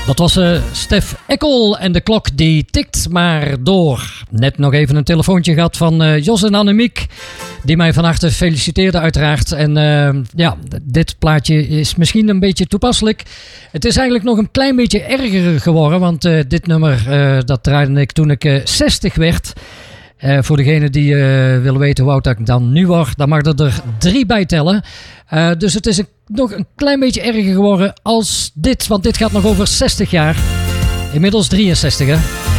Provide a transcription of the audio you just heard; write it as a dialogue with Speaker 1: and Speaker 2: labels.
Speaker 1: Dat was Stef Eckel en de klok die tikt maar door. Net nog even een telefoontje gehad van Jos en Annemiek, die mij van harte feliciteerden uiteraard. En ja, dit plaatje is misschien een beetje toepasselijk. Het is eigenlijk nog een klein beetje erger geworden, want dit nummer dat draaide ik toen ik 60 werd. Voor degenen die willen weten hoe oud ik dan nu word, dan mag er 3 bij tellen. Dus het is nog een klein beetje erger geworden als dit. Want dit gaat nog over 60 jaar. Inmiddels 63, hè.